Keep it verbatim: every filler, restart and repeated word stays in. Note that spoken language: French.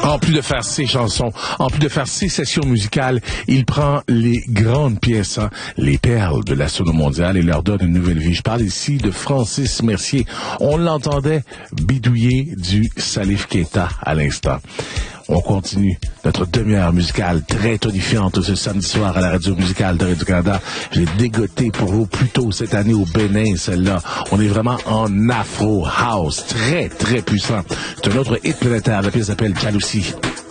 En plus de faire ses chansons, en plus de faire ses sessions musicales, il prend les grandes pièces, hein, les perles de la sono mondiale et leur donne une nouvelle vie. Je parle ici de Francis Mercier. On l'entendait bidouiller du Salif Keita à l'instant. On continue notre demi-heure musicale très tonifiante ce samedi soir à la radio musicale de Radio-Canada. J'ai dégoté pour vous plus tôt cette année au Bénin, celle-là. On est vraiment en Afro House, très, très puissant. C'est un autre hit planétaire. La pièce s'appelle Jalousie.